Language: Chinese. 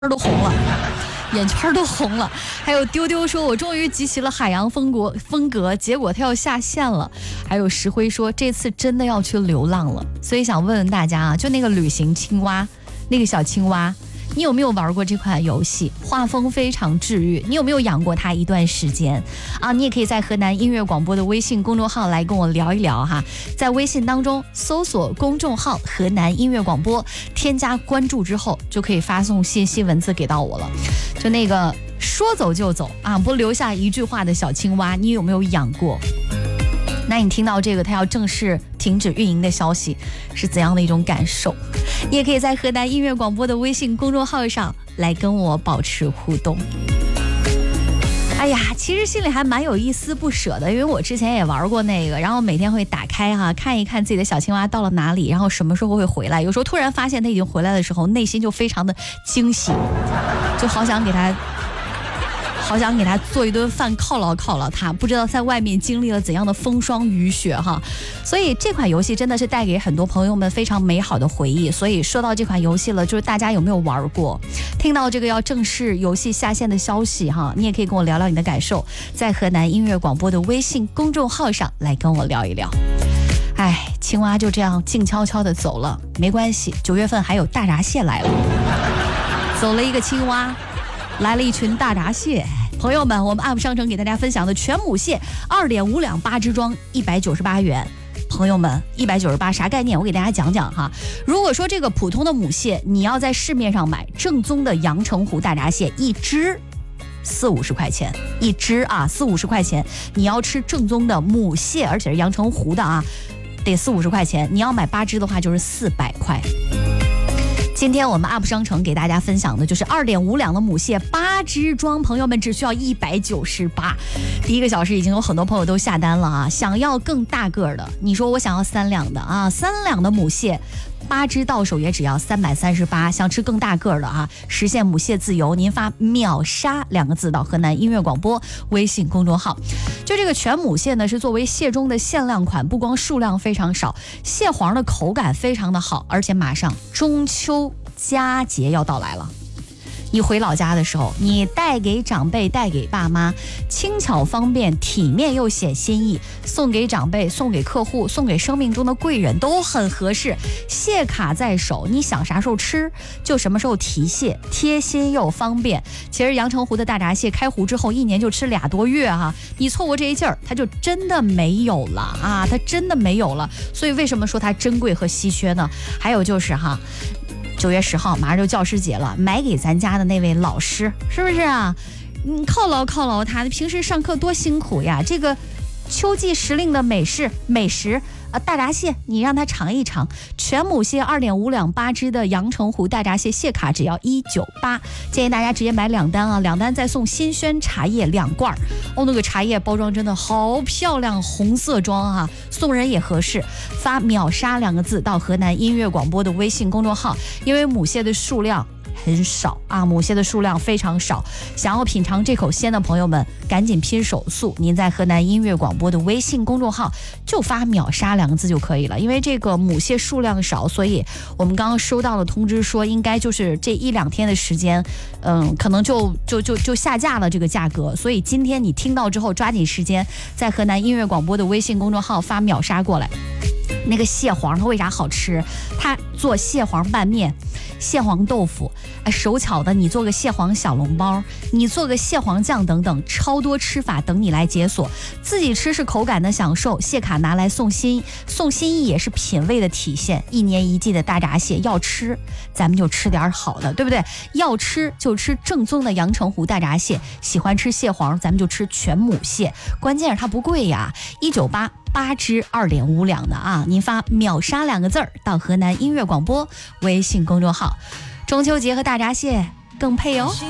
都红了，眼圈都红了。还有丢丢说，我终于集齐了海洋风格，结果它要下线了。还有石灰说，这次真的要去流浪了。所以想问问大家啊，就那个旅行青蛙，那个小青蛙，你有没有玩过这款游戏？画风非常治愈，你有没有养过它一段时间啊？你也可以在河南音乐广播的微信公众号来跟我聊一聊哈。在微信当中搜索公众号河南音乐广播，添加关注之后就可以发送信息文字给到我了。就那个说走就走啊，不留下一句话的小青蛙，你有没有养过？那你听到这个它要正式停止运营的消息是怎样的一种感受？你也可以在河南音乐广播的微信公众号上来跟我保持互动。哎呀，其实心里还蛮有一丝不舍的，因为我之前也玩过那个，然后每天会打开看一看自己的小青蛙到了哪里，然后什么时候会回来。有时候突然发现它已经回来的时候，内心就非常的惊喜，就好想给它做一顿饭犒劳他，不知道在外面经历了怎样的风霜雨雪哈。所以这款游戏真的是带给很多朋友们非常美好的回忆。所以说到这款游戏了，就是大家有没有玩过？听到这个要正式游戏下线的消息哈，你也可以跟我聊聊你的感受，在河南音乐广播的微信公众号上来跟我聊一聊。哎，青蛙就这样静悄悄的走了，没关系，9月份还有大闸蟹来了，走了一个青蛙，来了一群大闸蟹。朋友们，我们 UP 商城给大家分享的全母蟹2.5两8只装198元。朋友们，198啥概念？我给大家讲讲哈。如果说这个普通的母蟹，你要在市面上买正宗的阳澄湖大闸蟹，一只40-50块钱，一只啊40-50块钱。你要吃正宗的母蟹，而且是阳澄湖的啊，得40-50块钱。你要买8只的话，就是400块。今天我们 UP 商城给大家分享的就是2.5两的母蟹8只装，朋友们只需要198。第一个小时已经有很多朋友都下单了啊！想要更大个的，你说我想要3两的啊，3两的母蟹8只到手也只要338。想吃更大个的啊，实现母蟹自由，您发秒杀2个字到河南音乐广播微信公众号。就这个全母蟹呢，是作为蟹中的限量款，不光数量非常少，蟹黄的口感非常的好，而且马上中秋佳节要到来了。你回老家的时候，你带给长辈，带给爸妈，轻巧方便，体面又显心意，送给长辈，送给客户，送给生命中的贵人都很合适。蟹卡在手，你想啥时候吃就什么时候提蟹，贴心又方便。其实阳澄湖的大闸蟹开湖之后，1年就吃2多月哈，你错过这一劲儿，它就真的没有了啊，它真的没有了。所以为什么说它珍贵和稀缺呢？还有就是9月10号马上就教师节了，买给咱家的那位老师，是不是啊？你犒劳他，平时上课多辛苦呀。这个秋季时令的美食大闸蟹，你让他尝一尝。全母蟹2.5两8只的阳澄湖大闸蟹蟹卡只要198，建议大家直接买2单啊，2单再送新鲜茶叶2罐。那个茶叶包装真的好漂亮，红色装啊，送人也合适。发秒杀2个字到河南音乐广播的微信公众号，因为母蟹的数量很少啊，母蟹的数量非常少，想要品尝这口鲜的朋友们，赶紧拼手速，您在河南音乐广播的微信公众号就发秒杀2个字就可以了。因为这个母蟹数量少，所以我们刚刚收到了通知说，应该就是这1-2天的时间，可能就下架了这个价格。所以今天你听到之后，抓紧时间在河南音乐广播的微信公众号发秒杀过来。那个蟹黄它为啥好吃？它做蟹黄拌面、蟹黄豆腐，手巧的你做个蟹黄小笼包，你做个蟹黄酱等等，超多吃法等你来解锁。自己吃是口感的享受，蟹卡拿来送心意也是品味的体现。1年1季的大闸蟹，要吃咱们就吃点好的，对不对？要吃就吃正宗的阳澄湖大闸蟹，喜欢吃蟹黄咱们就吃全母蟹，关键是它不贵呀，198。8只2.5两的啊，您发秒杀2个字到河南音乐广播微信公众号。中秋节和大闸蟹更配哦。